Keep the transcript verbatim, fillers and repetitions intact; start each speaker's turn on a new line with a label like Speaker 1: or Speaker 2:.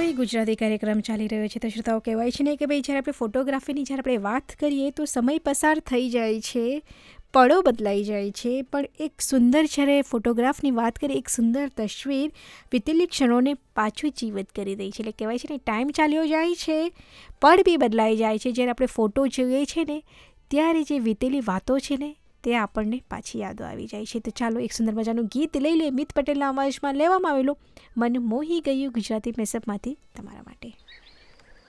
Speaker 1: એ ગુજરાતી કાર્યક્રમ ચાલી રહ્યો છે. તો શ્રોતાઓ, કહેવાય છે ને કે ભાઈ જ્યારે આપણે ફોટોગ્રાફીની જ્યારે આપણે વાત કરીએ તો સમય પસાર થઈ જાય છે, પળો બદલાઈ જાય છે, પણ એક સુંદર જ્યારે ફોટોગ્રાફની વાત કરીએ, એક સુંદર તસવીર વીતેલી ક્ષણોને પાછું જીવિત કરી દે છે. એટલે કહેવાય છે ને ટાઈમ ચાલ્યો જાય છે, પળ બી બદલાઈ જાય છે. જ્યારે આપણે ફોટો જોઈએ છે ને ત્યારે જે વીતેલી વાતો છે ને તે આપણને પાછી યાદો આવી જાય છે. તો ચાલો એક સુંદર મજાનું ગીત લઈ લે. મિત પટેલના અવાજમાં લેવામાં આવેલું મન મોહી ગયું ગુજરાતી મેસઅપમાંથી તમારા માટે.